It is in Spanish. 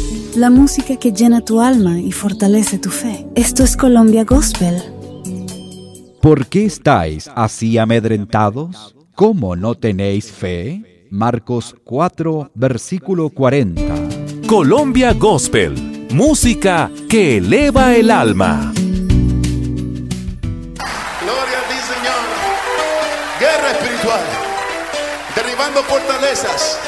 la música que llena tu alma y fortalece tu fe. Esto es Colombia Gospel. ¿Por qué estáis así amedrentados? ¿Cómo no tenéis fe? Marcos 4, versículo 40. Colombia Gospel, música que eleva el alma. Gloria a ti, Señor. Guerra espiritual, derribando fortalezas.